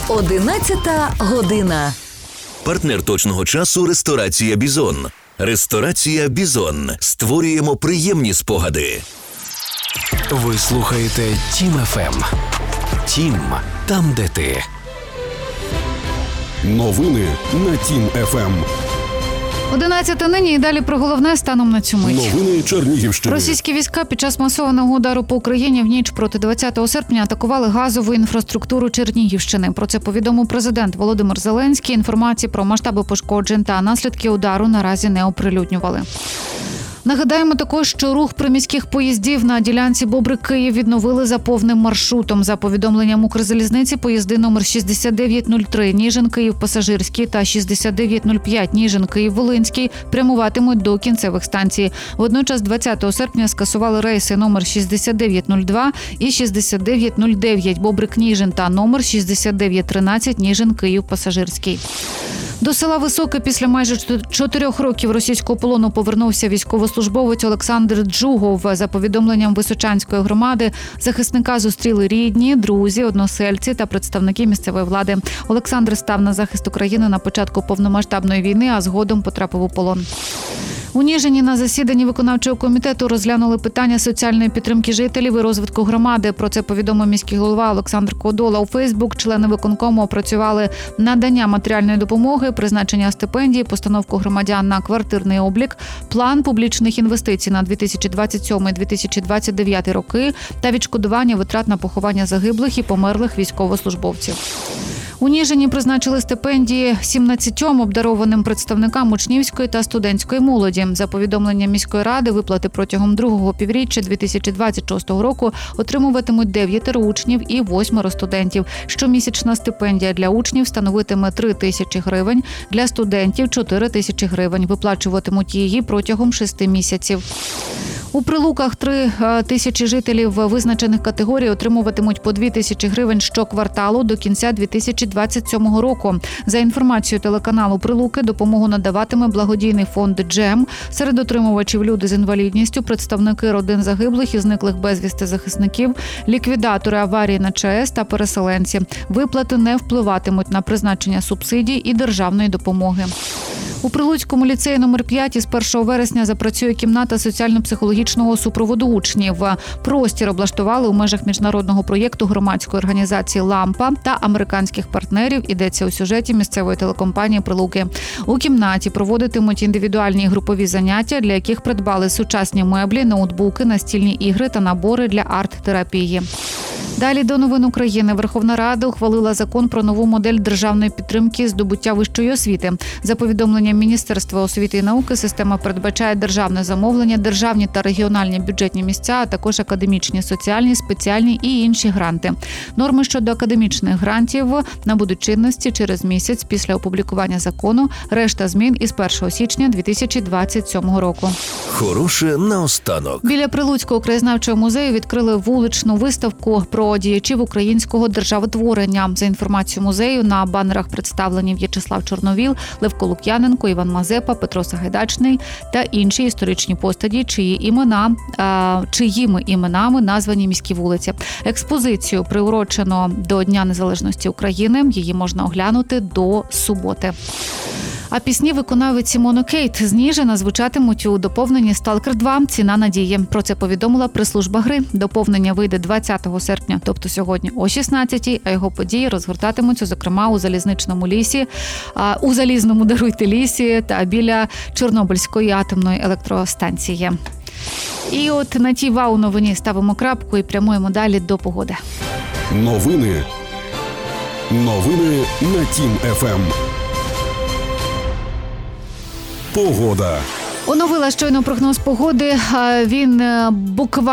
11 година. Партнер точного часу – ресторація «Бізон». Ресторація «Бізон». Створюємо приємні спогади. Ви слухаєте Тім ФМ. Тім – там, де ти. Новини на Тім ФМ. 11 нині і далі про головне станом на цю мить. Новини Чернігівщини. Російські війська під час масованого удару по Україні в ніч проти 20 серпня атакували газову інфраструктуру Чернігівщини. Про це повідомив президент Володимир Зеленський. Інформації про масштаби пошкоджень та наслідки удару наразі не оприлюднювали. Нагадаємо також, що рух приміських поїздів на ділянці Бобрик-Київ відновили за повним маршрутом. За повідомленням Укрзалізниці, поїзди номер 6903 Ніжин-Київ пасажирський та 6905 Ніжин-Київ Волинський прямуватимуть до кінцевих станцій. Водночас 20 серпня скасували рейси номер 6902 і 6909 Бобрик-Ніжин та номер 6913 Ніжин-Київ пасажирський. До села Високе після майже 4 років російського полону повернувся військовослужбовець Олександр Джугов. За повідомленням Височанської громади, захисника зустріли рідні, друзі, односельці та представники місцевої влади. Олександр став на захист України на початку повномасштабної війни, а згодом потрапив у полон. У Ніжині на засіданні виконавчого комітету розглянули питання соціальної підтримки жителів і розвитку громади. Про це повідомив міський голова Олександр Кодола у Фейсбук. Члени виконкому опрацювали надання матеріальної допомоги, призначення стипендій, постановку громадян на квартирний облік, план публічних інвестицій на 2027-2029 роки та відшкодування витрат на поховання загиблих і померлих військовослужбовців. У Ніжині призначили стипендії 17 обдарованим представникам учнівської та студентської молоді. За повідомленням міської ради, виплати протягом другого півріччя 2026 року отримуватимуть 9 учнів і 8 студентів. Щомісячна стипендія для учнів становитиме 3 тисячі гривень, для студентів – 4 тисячі гривень. Виплачуватимуть її протягом 6 місяців. У Прилуках 3 тисячі жителів визначених категорій отримуватимуть по 2 тисячі гривень щокварталу до кінця 2027 року. За інформацією телеканалу «Прилуки», допомогу надаватиме благодійний фонд «Джем». Серед отримувачів люди з інвалідністю, представники родин загиблих і зниклих безвісти захисників, ліквідатори аварії на ЧАЕС та переселенці. Виплати не впливатимуть на призначення субсидій і державної допомоги. У Прилуцькому ліцеї номер 5 із 1 вересня запрацює кімната соціально-психологічного супроводу учнів. Простір облаштували у межах міжнародного проєкту громадської організації «Лампа» та американських партнерів, йдеться у сюжеті місцевої телекомпанії «Прилуки». У кімнаті проводитимуть індивідуальні і групові заняття, для яких придбали сучасні меблі, ноутбуки, настільні ігри та набори для арт-терапії. Далі до новин України. Верховна Рада ухвалила закон про нову модель державної підтримки здобуття вищої освіти. За повідомленням Міністерства освіти і науки, система передбачає державне замовлення, державні та регіональні бюджетні місця, а також академічні, соціальні, спеціальні і інші гранти. Норми щодо академічних грантів набудуть чинності через місяць після опублікування закону. Решта змін із 1 січня 2027 року. Хороше наостанок. Біля Прилуцького краєзнавчого музею відкрили вуличну виставку про діячів українського державотворення. За інформацією музею, на банерах представлені В'ячеслав Чорновіл, Левко Лук'яненко, Іван Мазепа, Петро Сагайдачний та інші історичні постаті, чиїми іменами названі міські вулиці. Експозицію приурочено до Дня Незалежності України. Її можна оглянути до суботи. А пісні виконавиці Моно Кейт з Ніжина звучатимуть у доповненні «Сталкер 2. Ціна надії». Про це повідомила прес-служба гри. Доповнення вийде 20 серпня, тобто сьогодні о 16-й, а його події розгортатимуться, зокрема, у залізничному лісі, у залізному, лісі та біля Чорнобильської атомної електростанції. І от на тій вау-новині ставимо крапку і прямуємо далі до погоди. Новини на Тім ФМ. Погода. Оновила щойно прогноз погоди. Він буквально